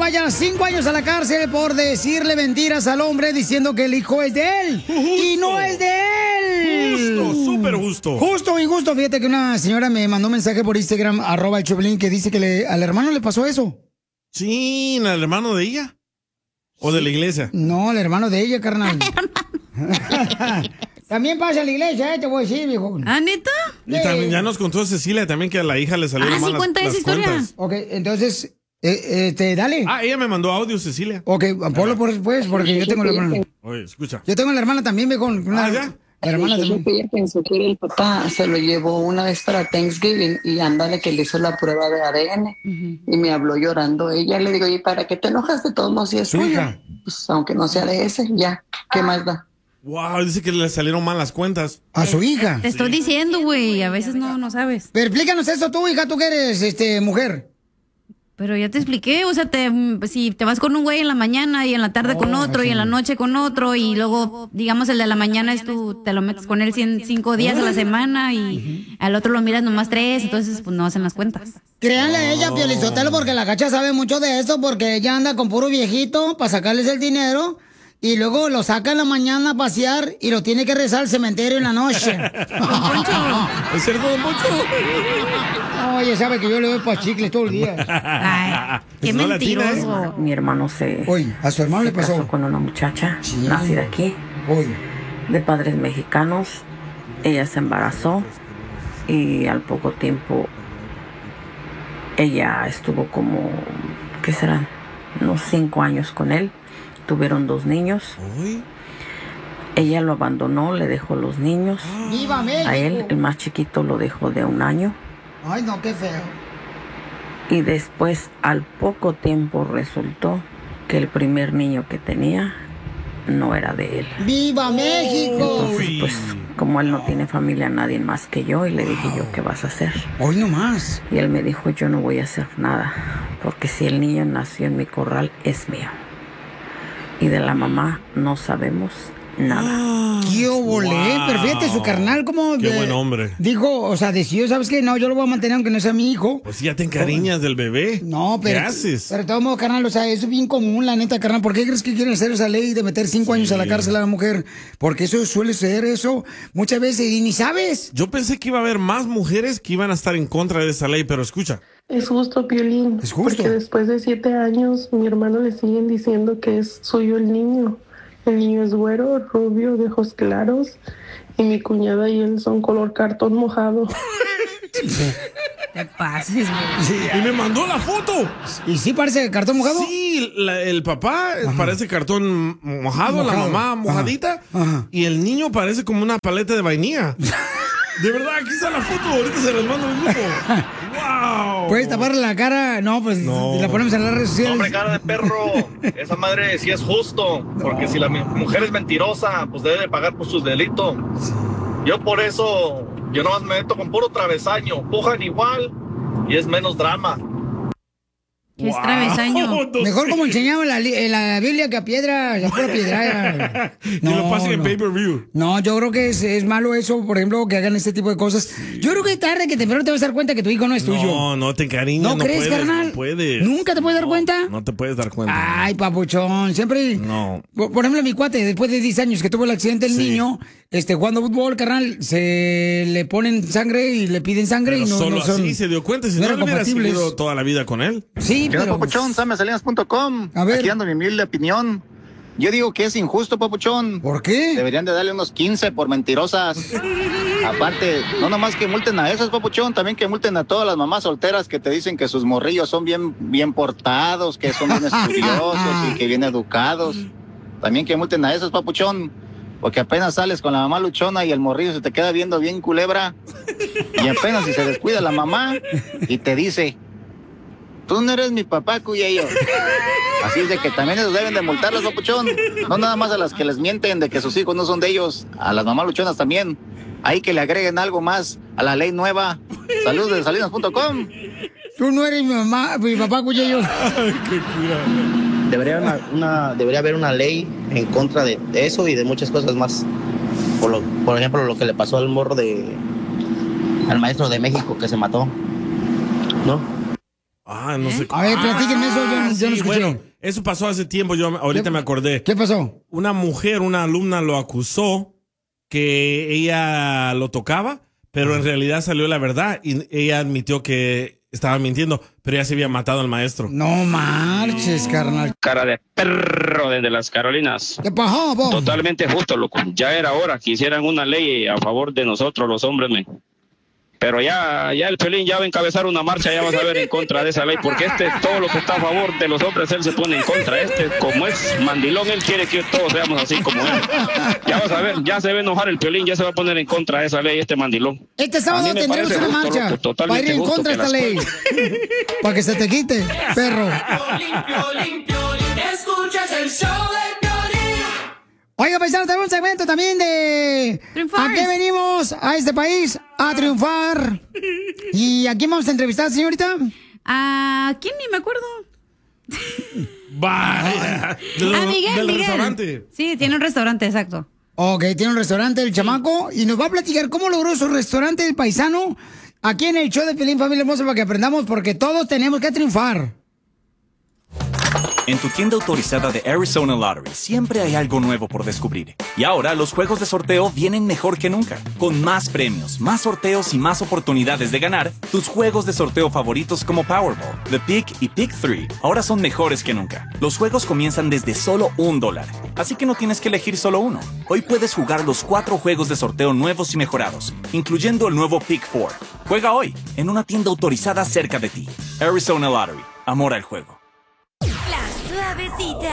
vaya 5 años a la cárcel por decirle mentiras al hombre diciendo que el hijo es de él. Justo. Y no es de él. Justo, súper justo. Justo, injusto. Fíjate que una señora me mandó un mensaje por Instagram, @el Choplin, que dice que al hermano le pasó eso. Sí, ¿al hermano de ella? ¿O de la iglesia? No, al hermano de ella, carnal. También pasa en la iglesia, te voy a decir, viejo. ¿Ah, neta? Y también ya nos contó Cecilia también que a la hija le salieron mal cuenta esa historia. cuentas. Ok, entonces, dale. Ella me mandó audio, Cecilia. Ok, ponlo pues, porque yo tengo la hermana. Oye, escucha. Yo tengo la hermana también, viejo. ¿Ya? La hermana Ella también. pensó que el papá se lo llevó una vez para Thanksgiving y ándale que le hizo la prueba de ADN y me habló llorando. Ella le digo, ¿y para qué te enojas de todos modos si es tuyo? Pues aunque no sea de ese, ya, ¿qué más da? Wow, dice que le salieron mal las cuentas. A su hija. Te estoy diciendo, güey, a veces no sabes. Pero explícanos eso tú, hija, tú que eres mujer. Pero ya te expliqué, o sea, si te vas con un güey en la mañana y en la tarde con otro y en la noche con otro y luego, digamos, el de la mañana es tú, te lo metes con él 5 días a la semana y al otro lo miras nomás 3, entonces pues no hacen las cuentas. Créanle a ella, Piolizotelo, porque la Cacha sabe mucho de eso, porque ella anda con puro viejito para sacarles el dinero y luego lo saca en la mañana a pasear y lo tiene que rezar al cementerio en la noche. ¿Es cierto, Don Poncho? Oye, sabe que yo le doy pa' chicles todo el día. Ay, qué No mentiroso. Mi hermano se... Oye, a su hermano le pasó. casó con una muchacha nacida aquí, de padres mexicanos. Ella se embarazó y al poco tiempo ella estuvo como, ¿qué serán? Unos 5 años con él. Tuvieron 2 niños. Uy. Ella lo abandonó, le dejó los niños. ¡Viva México! A él, el más chiquito, lo dejó de 1 año. Ay, no, qué feo. Y después, al poco tiempo, resultó que el primer niño que tenía no era de él. ¡Viva México! Entonces, pues, como él no tiene familia, nadie más que yo, y le dije yo, ¿qué vas a hacer? Hoy no más. Y él me dijo, yo no voy a hacer nada, porque si el niño nació en mi corral, es mío. Y de la mamá no sabemos nada. ¡Qué volé! Wow. Pero fíjate, su carnal como... Qué buen hombre. Dijo, o sea, decidió, ¿sabes qué? No, yo lo voy a mantener aunque no sea mi hijo. Pues ya te encariñas del bebé. No, pero... ¿Qué haces? Pero de todos modos, carnal, o sea, eso es bien común, la neta, carnal. ¿Por qué crees que quieren hacer esa ley de meter 5 años a la cárcel a la mujer? Porque eso suele ser eso muchas veces y ni sabes. Yo pensé que iba a haber más mujeres que iban a estar en contra de esa ley, pero escucha. Es justo, Piolín. Es justo. Porque después de 7 años, mi hermano le siguen diciendo que es suyo el niño. El niño es güero, rubio, de ojos claros. Y mi cuñada y él son color cartón mojado. Te pases, güey. Y me mandó la foto. ¿Y sí parece cartón mojado? Sí, el papá parece cartón mojado, la mamá mojadita. Ajá. Y el niño parece como una paleta de vainilla. De verdad, aquí está la foto. Ahorita se las mando al grupo. ¡Wow! ¿Puedes taparle la cara? No, pues la ponemos en las redes sociales. Hombre, cara de perro, esa madre sí es justo, porque si la mujer es mentirosa, pues debe de pagar por sus delitos. Yo por eso, yo nomás me meto con puro travesaño, pujan igual y es menos drama. ¿Qué es travesaño? Mejor como enseñaba en la Biblia que a piedra, a pura piedra. Que lo pasen en pay-per-view. No, yo creo que es malo eso, por ejemplo, que hagan este tipo de cosas. Yo creo que tarde que temprano te vas a dar cuenta que tu hijo no es tuyo. No te encariñas. ¿No crees, puedes, carnal? No puedes. ¿Nunca te puedes dar cuenta? No te puedes dar cuenta. Ay, papuchón, siempre... No. Por ejemplo, mi cuate, después de 10 años que tuvo el accidente el niño, jugando fútbol, carnal, se le ponen sangre y le piden sangre. Pero y no, solo no son, así se dio cuenta. Si no, eran le hubiera compatibles. seguido toda la vida con él. Sí, pero... Papuchón, samesalinas.com. A ver. Aquí ando mi humilde opinión. Yo digo que es injusto, Papuchón. ¿Por qué? Deberían de darle unos 15 por mentirosas. Aparte, no nomás que multen a esas, Papuchón, también que multen a todas las mamás solteras que te dicen que sus morrillos son bien portados, que son bien estudiosos y que bien educados. También que multen a esas, Papuchón, porque apenas sales con la mamá luchona y el morrillo se te queda viendo bien culebra. Y apenas si se descuida la mamá y te dice... Tú no eres mi papá, cuyello. Así es de que también ellos deben de multarlos, papuchón. No nada más a las que les mienten de que sus hijos no son de ellos, a las mamás luchonas también. Ahí que le agreguen algo más a la ley nueva. Saludos de salinas.com. Tú no eres mi papá, cuyello. Debería haber una ley en contra de eso y de muchas cosas más. Por ejemplo, lo que le pasó al morro al maestro de México que se mató, ¿no? No sé. A ver, platíquenme eso, yo no escuché. Bueno, eso pasó hace tiempo, ahorita me acordé. ¿Qué pasó? Una mujer, una alumna lo acusó que ella lo tocaba, pero en realidad salió la verdad y ella admitió que estaba mintiendo, pero ya se había matado al maestro. No marches, carnal. Cara de perro desde las Carolinas. ¿Qué pasó, vos? Totalmente justo, loco. Ya era hora que hicieran una ley a favor de nosotros, los hombres, men. Pero ya el Piolín ya va a encabezar una marcha, ya vas a ver en contra de esa ley, porque todo lo que está a favor de los hombres, él se pone en contra. Como es mandilón, él quiere que todos seamos así como él. Ya vas a ver, ya se va a enojar el Piolín, ya se va a poner en contra de esa ley, mandilón. Este sábado tendremos una marcha para ir en contra de esta ley. Para que se te quite, perro. Escuchas el show de Piolín. Oiga, paisano, tenemos un segmento también de... Triunfar. ¿A qué venimos a este país? A triunfar. ¿Y a quién vamos a entrevistar, señorita? ¿A quién? Ni me acuerdo. Vaya. Miguel, del Miguel. restaurante. Sí, tiene un restaurante, exacto. Ok, tiene un restaurante el chamaco y nos va a platicar cómo logró su restaurante el paisano aquí en el show de Piolín, familia hermosa, para que aprendamos, porque todos tenemos que triunfar. En tu tienda autorizada de Arizona Lottery siempre hay algo nuevo por descubrir. Y ahora los juegos de sorteo vienen mejor que nunca. Con más premios, más sorteos y más oportunidades de ganar, tus juegos de sorteo favoritos como Powerball, The Pick y Pick 3 ahora son mejores que nunca. Los juegos comienzan desde solo $1, así que no tienes que elegir solo uno. Hoy puedes jugar los 4 juegos de sorteo nuevos y mejorados, incluyendo el nuevo Pick 4. Juega hoy en una tienda autorizada cerca de ti. Arizona Lottery. Amor al juego. Suavecita.